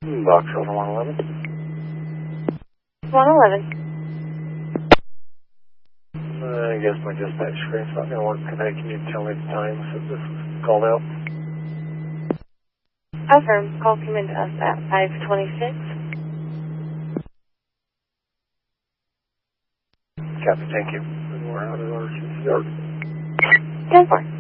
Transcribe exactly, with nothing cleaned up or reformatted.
Box over one eleven. one eleven. Uh, I guess my dispatch screen's not going to work today. Can you tell me the time since this was called out? Affirm. Call came in to us at five twenty-six. Copy, thank you. We're out of our yard. ten four.